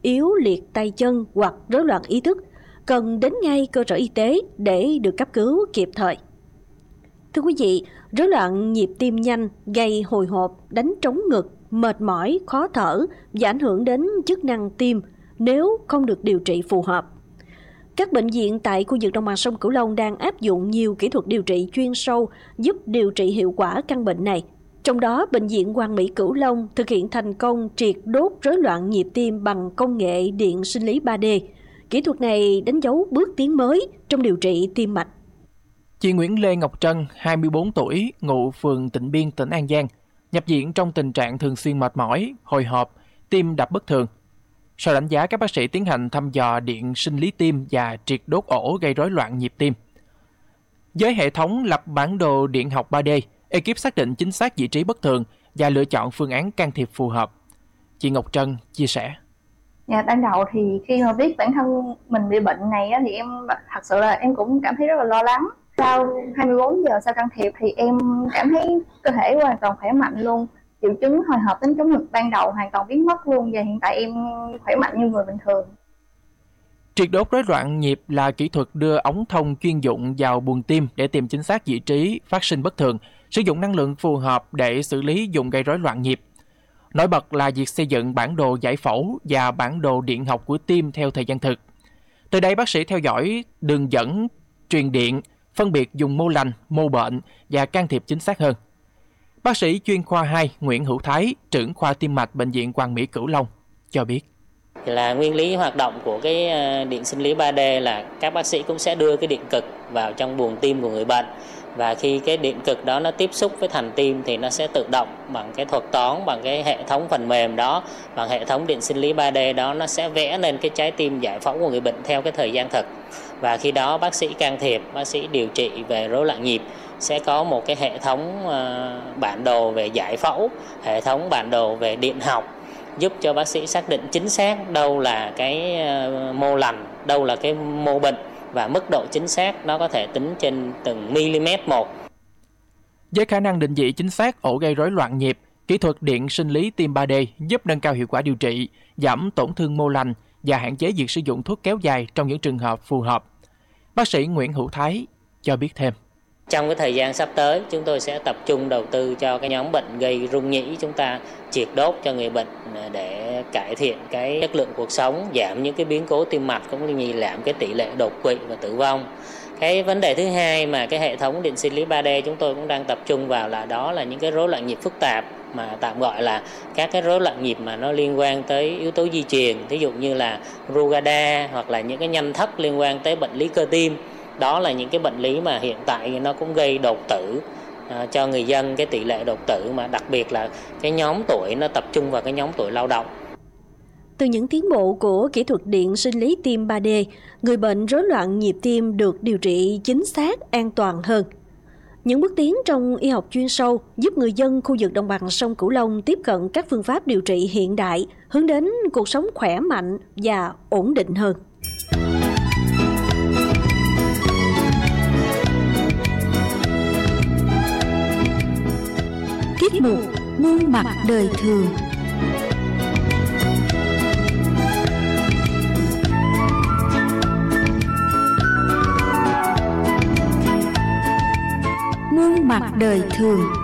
yếu liệt tay chân hoặc rối loạn ý thức, cần đến ngay cơ sở y tế để được cấp cứu kịp thời. Thưa quý vị, rối loạn nhịp tim nhanh gây hồi hộp, đánh trống ngực, mệt mỏi, khó thở và ảnh hưởng đến chức năng tim nếu không được điều trị phù hợp. Các bệnh viện tại khu vực đồng bằng sông Cửu Long đang áp dụng nhiều kỹ thuật điều trị chuyên sâu giúp điều trị hiệu quả căn bệnh này. Trong đó, Bệnh viện Hoàn Mỹ Cửu Long thực hiện thành công triệt đốt rối loạn nhịp tim bằng công nghệ điện sinh lý 3D. Kỹ thuật này đánh dấu bước tiến mới trong điều trị tim mạch. Chị Nguyễn Lê Ngọc Trân, 24 tuổi, ngụ phường Tịnh Biên, tỉnh An Giang, nhập viện trong tình trạng thường xuyên mệt mỏi, hồi hộp, tim đập bất thường. Sau đánh giá, các bác sĩ tiến hành thăm dò điện sinh lý tim và triệt đốt ổ gây rối loạn nhịp tim. Với hệ thống lập bản đồ điện học 3D, ekip xác định chính xác vị trí bất thường và lựa chọn phương án can thiệp phù hợp. Chị Ngọc Trân chia sẻ. Ban đầu thì khi mà biết bản thân mình bị bệnh này thì em thật sự là em cũng cảm thấy rất là lo lắng. Sau 24 giờ sau can thiệp thì em cảm thấy cơ thể hoàn toàn khỏe mạnh luôn. Triệu chứng hồi hộp đánh trống ngực ban đầu hoàn toàn biến mất luôn và hiện tại em khỏe mạnh như người bình thường. Triệt đốt rối loạn nhịp là kỹ thuật đưa ống thông chuyên dụng vào buồng tim để tìm chính xác vị trí phát sinh bất thường, sử dụng năng lượng phù hợp để xử lý vùng gây rối loạn nhịp. Nổi bật là việc xây dựng bản đồ giải phẫu và bản đồ điện học của tim theo thời gian thực. Từ đây bác sĩ theo dõi đường dẫn, truyền điện, phân biệt dùng mô lành, mô bệnh và can thiệp chính xác hơn. Bác sĩ chuyên khoa 2 Nguyễn Hữu Thái, trưởng khoa tim mạch Bệnh viện Hoàn Mỹ Cửu Long cho biết. Là nguyên lý hoạt động của cái điện sinh lý 3D là các bác sĩ cũng sẽ đưa cái điện cực vào trong buồng tim của người bệnh. Và khi cái điện cực đó nó tiếp xúc với thành tim thì nó sẽ tự động bằng cái thuật toán, bằng cái hệ thống phần mềm đó, bằng hệ thống điện sinh lý 3D đó, nó sẽ vẽ lên cái trái tim giải phẫu của người bệnh theo cái thời gian thực. Và khi đó bác sĩ can thiệp, bác sĩ điều trị về rối loạn nhịp sẽ có một cái hệ thống bản đồ về giải phẫu, hệ thống bản đồ về điện học, giúp cho bác sĩ xác định chính xác đâu là cái mô lành, đâu là cái mô bệnh và mức độ chính xác nó có thể tính trên từng mm một. Với khả năng định vị chính xác ổ gây rối loạn nhịp, kỹ thuật điện sinh lý tim 3D giúp nâng cao hiệu quả điều trị, giảm tổn thương mô lành và hạn chế việc sử dụng thuốc kéo dài trong những trường hợp phù hợp. Bác sĩ Nguyễn Hữu Thái cho biết thêm. Trong cái thời gian sắp tới, chúng tôi sẽ tập trung đầu tư cho cái nhóm bệnh gây rung nhĩ, chúng ta triệt đốt cho người bệnh để cải thiện cái chất lượng cuộc sống, giảm những cái biến cố tim mạch cũng như giảm cái tỷ lệ đột quỵ và tử vong. Cái vấn đề thứ hai mà cái hệ thống điện sinh lý 3D chúng tôi cũng đang tập trung vào là đó là những cái rối loạn nhịp phức tạp, mà tạm gọi là các cái rối loạn nhịp mà nó liên quan tới yếu tố di truyền, ví dụ như là Rugaida hoặc là những cái nhâm thất liên quan tới bệnh lý cơ tim. Đó là những cái bệnh lý mà hiện tại nó cũng gây đột tử cho người dân, cái tỷ lệ đột tử, mà đặc biệt là cái nhóm tuổi nó tập trung vào cái nhóm tuổi lao động. Từ những tiến bộ của kỹ thuật điện sinh lý tim 3D, người bệnh rối loạn nhịp tim được điều trị chính xác, an toàn hơn. Những bước tiến trong y học chuyên sâu giúp người dân khu vực đồng bằng sông Cửu Long tiếp cận các phương pháp điều trị hiện đại, hướng đến cuộc sống khỏe mạnh và ổn định hơn. Tiết mục Muôn mặt đời thường. Muôn mặt đời thường.